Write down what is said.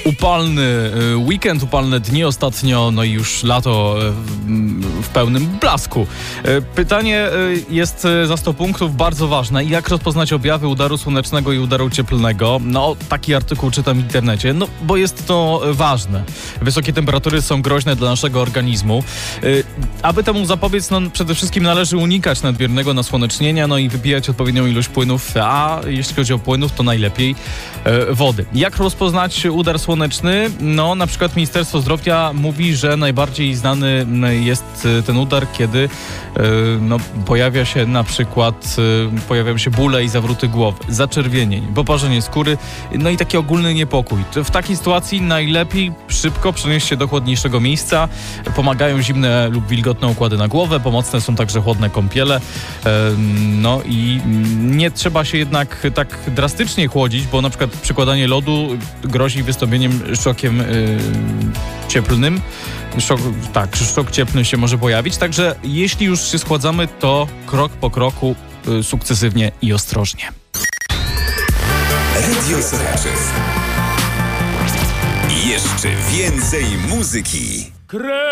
Upalny weekend, upalne dni ostatnio, no i już lato w pełnym blasku. Pytanie jest za 100 punktów bardzo ważne. Jak rozpoznać objawy udaru słonecznego i udaru cieplnego? No, taki artykuł czytam w internecie, no bo jest to ważne. Wysokie temperatury są groźne dla naszego organizmu. Aby temu zapobiec, no przede wszystkim należy unikać nadmiernego nasłonecznienia, no i wypijać odpowiednią ilość płynów, a jeśli chodzi o płynów, to najlepiej wody. Jak rozpoznać udar słoneczny? No, na przykład Ministerstwo Zdrowia mówi, że najbardziej znany jest ten udar, kiedy pojawiają się bóle i zawroty głowy, zaczerwienień, poparzenie skóry, no i taki ogólny niepokój. W takiej sytuacji najlepiej szybko przenieść się do chłodniejszego miejsca. Pomagają zimne lub wilgotne układy na głowę, pomocne są także chłodne kąpiele. No i nie trzeba się jednak tak drastycznie chłodzić, bo na przykład przykładanie lodu grozi wystąpieniem szokiem cieplnym. Szok cieplny się może pojawić, także jeśli już się schładzamy, to krok po kroku, sukcesywnie i ostrożnie. Radio Soraczyk. Jeszcze więcej muzyki.